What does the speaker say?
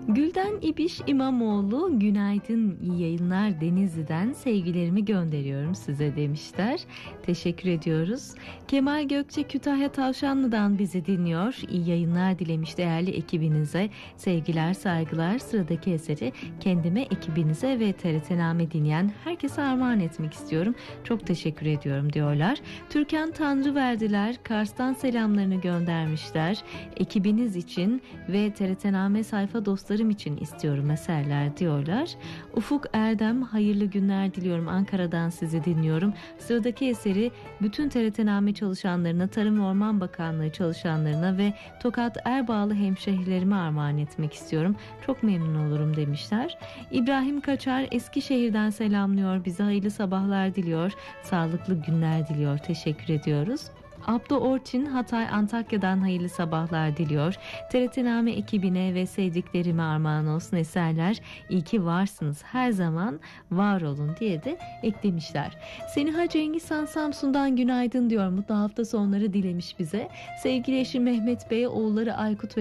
Gülden İbiş İmamoğlu, günaydın, iyi yayınlar, Denizli'den sevgilerimi gönderiyorum size demişler. Teşekkür ediyoruz. Kemal Gökçe Kütahya Tavşanlı'dan bizi dinliyor. İyi yayınlar dilemiş değerli ekibinize. Sevgiler, saygılar. Sıradaki eseri kendime, ekibinize ve TRT dinleyen herkese armağan etmek istiyorum. Çok teşekkür ediyorum diyorlar. Türkan Tanrıverdiler Kars'tan selamlarını göndermişler. Ekibiniz için ve TRT sayfa dostlarım için istiyorum eserler diyorlar. Ufuk Erdem, hayırlı günler diliyorum, Ankara'dan sizi dinliyorum. Sıradaki eseri bütün TRT çalışanlarına, Tarım ve Orman Bakanlığı çalışanlarına ve Tokat Erbağlı hemşehrilerime armağan etmek istiyorum. Çok memnun olurum demişler. İbrahim Kaçar Eskişehir'den selamlıyor. Bize hayırlı sabahlar diliyor. Sağlıklı günler diliyor. Teşekkür ediyoruz. Abdo Orçin Hatay Antakya'dan hayırlı sabahlar diliyor. TRT ekibine ve sevdiklerime armağan olsun eserler. İyi ki varsınız, her zaman var olun diye de eklemişler. Seniha Cengizhan Samsun'dan günaydın diyor. Mutlu hafta sonları dilemiş bize. Sevgili eşi Mehmet Bey, oğulları Aykut ve